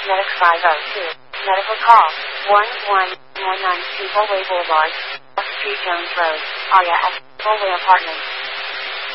Medic 502. Medical call. 1119 Fullway Boulevard, Street Jones Road, Aria, Fullway Apartments.